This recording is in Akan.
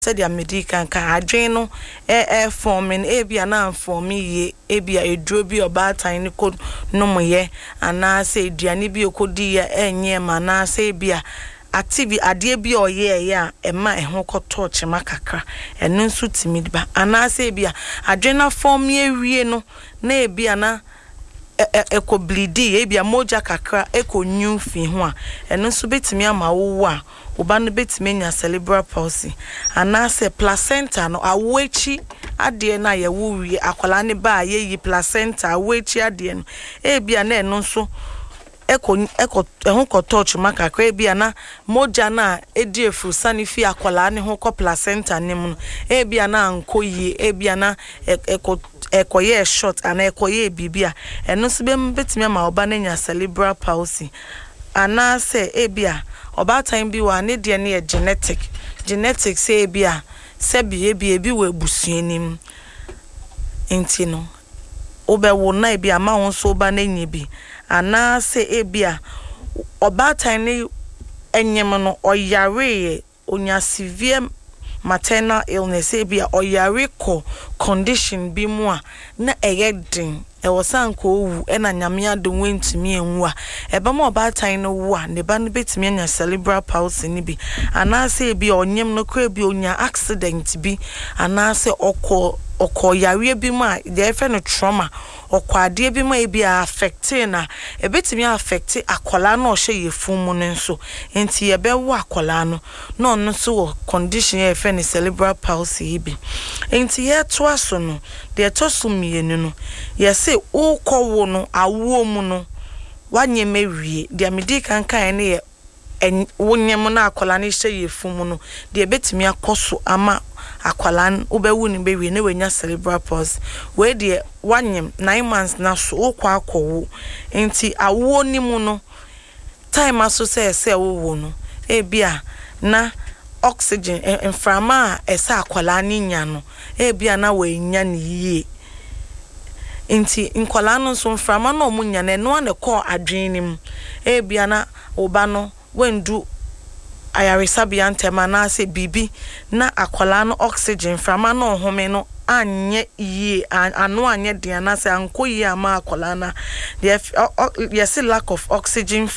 said ya medical ka adwen no forming bia na form ye bia eduro bi obatan ni ko nomoye ana se aduane bi okodi ya enye ma na se bia active ade bi oye ya ema eho koto chema kakra eno nso timi ba ana se bia adwen na form ye wie no na bia na eko bleedi bia moja kakra eko nyu fi ho a eno nso betimi ama wo a oba no betimi nya cerebral palsy ana se placenta no awechi ade na ye wo wie akwala ne ba ye yi placenta awechi ade no bia na eno nso eko ko touch makakra bia na moja na edi efru sanifi akwala ne ho ko placenta ne mu bia na anko yi bia na ekoye short ana ekoye bibia eno so betimi ama oba na nya cerebral palsy ana se bia oba time bi wa ne de ne genetic se bia se bi bi we busuanim enti no obewo na bia ma won so oba na nya bi ana se bia oba time ne enyem no oyare onya severe maternal illness bia oyare ko condition bi mu a na eyedin ewosanko owu na nyame adon wentimi enwu a eba ma oba tan no wu a ne ba no betimi anya cerebral palsy ni bi ana se bia onyem no kra bi onya accident bi ana se okoyare bi mu a de efe no trauma okwade bi mu e bia affect na ebetimi affect akola na ohye yefun mu nso enti ye be wo akola no na onno so wo condition ye efe ne cerebral palsy bi enti ye to aso no de to so mienu no ye se ukowo no awo mu no wanye mewie de amedi kankan ne ye wonyem na akola ne hye yefun mu no de betimi akoso ama akwalan obewu ni bewie ne wenya cerebral palsy we de wanyem 9 months na so okwa akowo enti awo ni mu no time aso se wo no bia na oxygen enframa esa akwala ni nya no bia na we nya ni yie enti nkwala no so enframa na omunya na eno na ko adwen nim bia na oba no wendu ayaresa bia ntema na ase bibi na akwala no oxygen frama no home no anye yie anu anye de na se anko yie ama akwala na yes lack of oxygen